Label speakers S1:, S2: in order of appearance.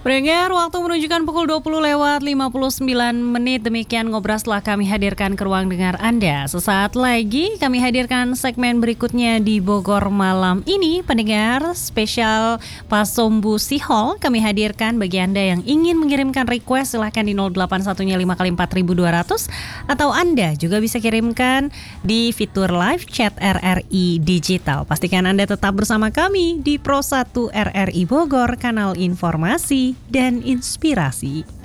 S1: Pendengar, waktu menunjukkan pukul 20 lewat 59 menit. Demikian Ngobras telah kami hadirkan ke ruang dengar Anda. Sesaat lagi kami hadirkan segmen berikutnya di Bogor malam ini. Pendengar, spesial Pasombu Sihol kami hadirkan bagi Anda yang ingin mengirimkan request. Silahkan di 081-nya 5x4200. Atau Anda juga bisa kirimkan di fitur live chat RRI Digital. Pastikan Anda tetap bersama kami di Pro 1 RRI Bogor, kanal informasi dan inspirasi.